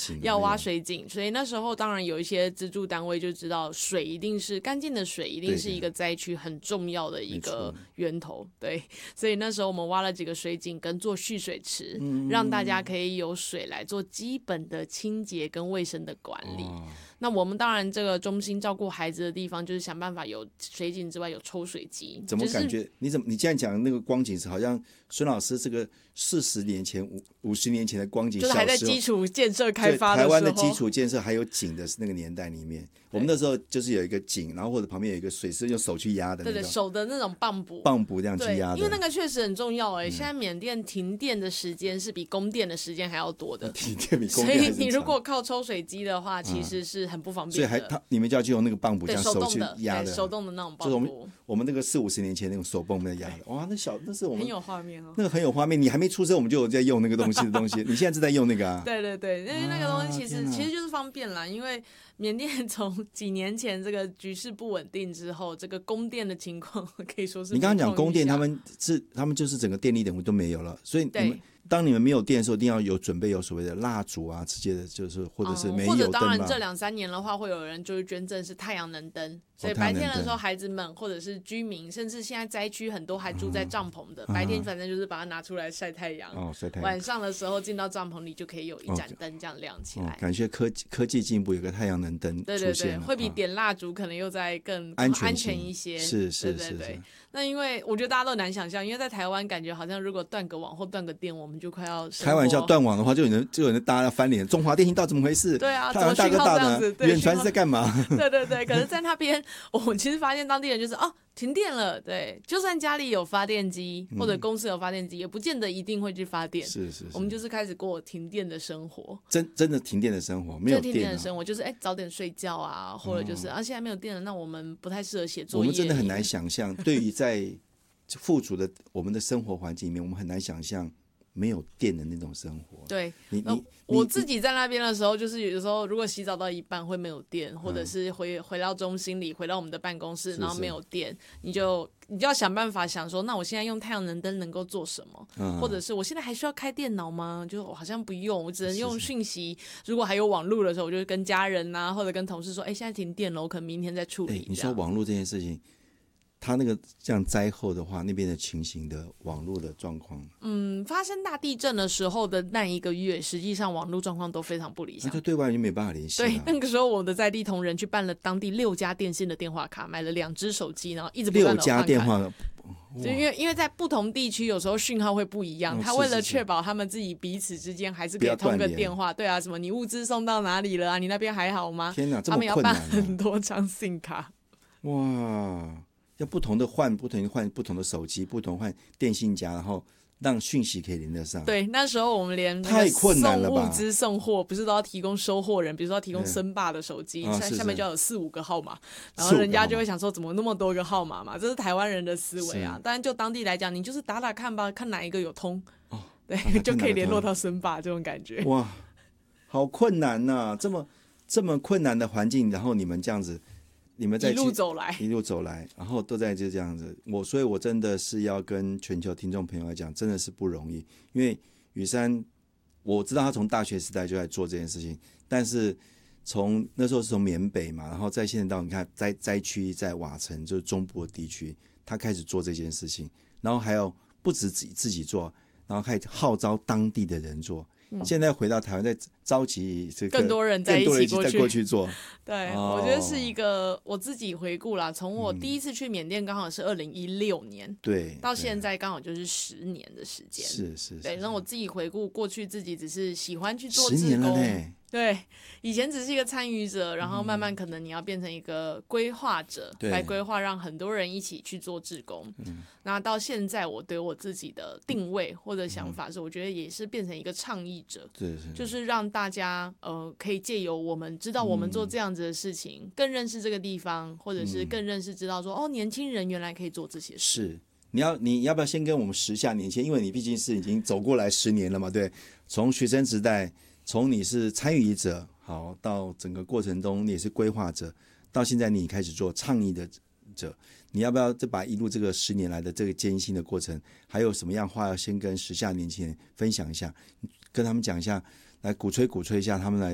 井， 要挖水井，所以那时候当然有一些资助单位就知道水一定是干净的水，一定是一个灾区很重要的一个源头，对，所以那时候我们挖了几个水井跟做蓄水池，让大家可以有水来做基本的清洁跟卫生的管理。那我们当然这个中心照顾孩子的地方，就是想办法有水井之外有抽水机。 怎么感觉、就是、你现在讲那个光景是好像孙老师这个40年前、50年前的光景， 就是还在基础建设开发的时候， 台湾的基础建设还有井的那个年代里面，我们那时候就是有一个井，然后或者旁边有一个水是用手去压的那种， 对，手的那种棒补这样去压的， 因为那个确实很重要现在缅甸停电的时间是比供电的时间还要多的， 停电比供电还是长， 所以你如果靠抽水机的话，其实是很不方便的。 所以你们就要去用那个棒补，这样手去压的， 手动的那种棒补，就是我们那个40-50年前那种手泵在压的。哇，那是我们很有画面那个很有画面。你还没出生，我们就有在用那个东西，你现在是在用那个啊？ 对，因为那个东西其实就是方便啦，因为缅甸从几年前这个局势不稳定之后，这个供电的情况可以说是你刚刚讲供电，他们就是整个电力等于都没有了，所以当你们没有电的时候，一定要有准备有所谓的蜡烛啊，直接的就是或者是煤油灯嘛。 或者当然这2-3年的话，会有人就是捐赠是太阳能灯，所以白天的时候孩子们或者是居民，甚至现在灾区很多还住在帐篷的，白天反正就是把它拿出来晒太阳，晚上的时候进到帐篷里就可以有一盏灯这样亮起来。 感谢科技进步，有个太阳能灯出现了， 对，会比点蜡烛可能又再更安全一些。 是。 那因为我觉得大家都难想象，因为在台湾感觉好像如果断个网或断个电，我们就快要开玩笑，断网的话就有人大家翻脸，中华电信到底怎么回事？ 对啊， 台湾大哥大的远传是在干嘛？ 对，可是在那边我们其实发现当地人就是停电了，对，就算家里有发电机或者公司有发电机，也不见得一定会去发电。 是， 我们就是开始过停电的生活， 真的停电的生活，没有电、 停电的生活就是早点睡觉啊，或者就是现在没有电了，那我们不太适合写作业。 我们真的很难想象，对于在富足的我们的生活环境里面，我们很难想象没有电的那种生活。 对，我自己在那边的时候，就是有时候如果洗澡到一半会没有电，或者是回到中心里，回到我们的办公室，然后没有电，你就要想办法想说，那我现在用太阳能灯能够做什么？或者是我现在还需要开电脑吗？就我好像不用，我只能用讯息。如果还有网络的时候，我就跟家人啊，或者跟同事说，现在停电了，我可能明天再处理。 你说网络这件事情。他那个这样灾后的话，那边的情形的网络的状况， 发生大地震的时候的那1个月，实际上网络状况都非常不理想， 那就对外就没办法联系。 对，那个时候我的在地同仁去办了当地6家电信的电话卡，买了2只手机，然后一直不断的换卡。6家电话。就因为在不同地区有时候讯号会不一样，他为了确保他们自己彼此之间还是可以通个电话，对啊，什么你物资送到哪里了啊？你那边还好吗？ 天哪， 他们要办很多张 SIM 卡。 哇！要不同的换不同的手机，不同换电信夹，然后让讯息可以连得上。 对，那时候我们连太困难了吧， 送物资送货不是都要提供收货人，比如说要提供森爸的手机，下面就要有4-5个号码，然后人家就会想说怎么那么多个号码嘛，这是台湾人的思维啊。当然就当地来讲，你就是打看吧，看哪一个有通，对，就可以联络到森爸这种感觉。 哇，好困难啊，这么困难的环境，然后你们这样子。你们在一路走来，然后都在就这样子。所以我真的是要跟全球听众朋友来讲，真的是不容易。因为宇珊，我知道他从大学时代就在做这件事情，但是那时候是从缅北嘛，然后在现在到你看灾区在瓦城，就是中部的地区，他开始做这件事情，然后还有不止自己做，然后开始号召当地的人做。现在回到台湾，再召集更多人在一起过去做。 对，我觉得是一个我自己回顾啦，从我第一次去缅甸刚好是2016年， 对， 到现在刚好就是10年的时间。 是。 对，然后我自己回顾过去，自己只是喜欢去做志工。 10年了呢。 对，以前只是一个参与者，然后慢慢可能你要变成一个规划者，来规划让很多人一起去做志工。那到现在我对我自己的定位或者想法是，我觉得也是变成一个倡议者，就是让大家可以借由我们知道我们做这样子的事情，更认识这个地方，或者是更认识知道说年轻人原来可以做这些事。 是。你要不要先跟我们时下年轻，因为你毕竟是已经走过来10年了嘛，对，从学生时代，从你是参与者，好，到整个过程中你也是规划者，到现在你开始做倡议的者，你要不要再把一路这个10年来的这个艰辛的过程，还有什么样话要先跟时下年轻人分享一下，跟他们讲一下，来鼓吹一下他们来